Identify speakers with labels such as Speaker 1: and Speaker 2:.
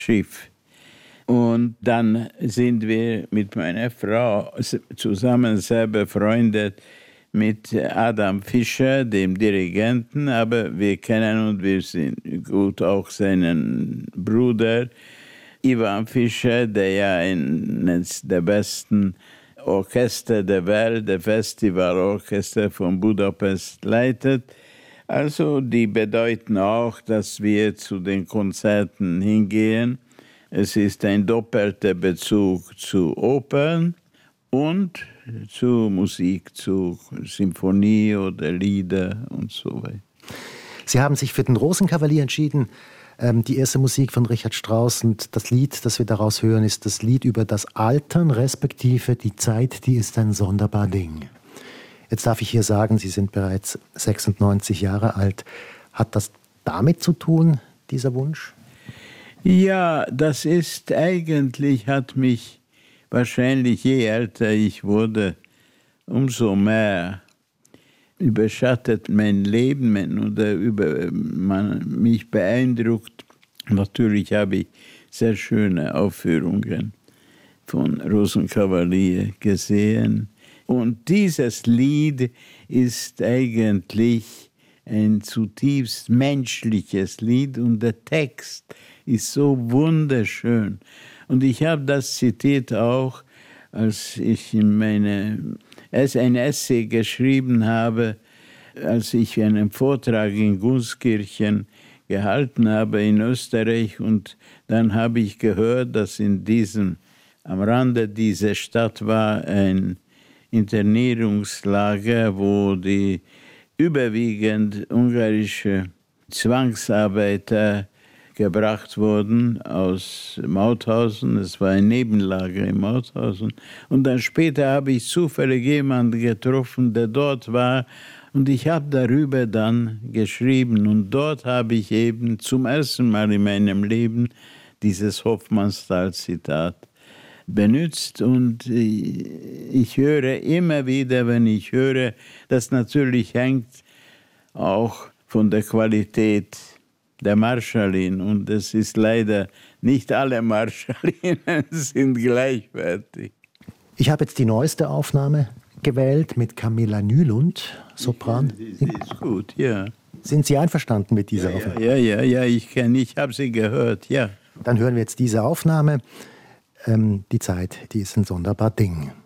Speaker 1: Schiff. Und dann sind wir mit meiner Frau zusammen sehr befreundet mit Adam Fischer, dem Dirigenten, aber wir kennen und wir sind gut auch seinen Bruder Ivan Fischer, der ja eines der besten Orchester der Welt, der Festivalorchester von Budapest leitet. Also die bedeuten auch, dass wir zu den Konzerten hingehen. Es ist ein doppelter Bezug zu Opern und zu Musik, zu Symphonie oder Lieder und so weiter.
Speaker 2: Sie haben sich für den Rosenkavalier entschieden, die erste Musik von Richard Strauss, und das Lied, das wir daraus hören, ist das Lied über das Altern, respektive die Zeit, die ist ein sonderbar Ding. Jetzt darf ich hier sagen, Sie sind bereits 96 Jahre alt. Hat das damit zu tun, dieser Wunsch?
Speaker 1: Ja, das ist eigentlich, hat mich wahrscheinlich, je älter ich wurde, umso mehr überschattet mein Leben oder mich beeindruckt. Natürlich habe ich sehr schöne Aufführungen von Rosenkavalier gesehen. Und dieses Lied ist eigentlich ein zutiefst menschliches Lied und der Text ist so wunderschön. Und ich habe das zitiert auch, als ich ein Essay geschrieben habe, als ich einen Vortrag in Gunskirchen gehalten habe in Österreich. Und dann habe ich gehört, dass am Rande dieser Stadt war ein Internierungslager, wo die überwiegend ungarische Zwangsarbeiter gebracht wurden aus Mauthausen. Es war ein Nebenlager in Mauthausen. Und dann später habe ich zufällig jemanden getroffen, der dort war. Und ich habe darüber dann geschrieben. Und dort habe ich eben zum ersten Mal in meinem Leben dieses Hofmannsthal-Zitat benutzt. Und ich höre immer wieder, wenn ich höre, das natürlich hängt auch von der Qualität der Marschallin. Und es ist leider, nicht alle Marschallinen sind gleichwertig.
Speaker 2: Ich habe jetzt die neueste Aufnahme gewählt mit Camilla Nylund, Sopran.
Speaker 1: Sie ist gut, ja.
Speaker 2: Sind Sie einverstanden mit dieser Aufnahme?
Speaker 1: Ja, ich habe sie gehört, ja.
Speaker 2: Dann hören wir jetzt diese Aufnahme. Die Zeit, die ist ein sonderbar Ding.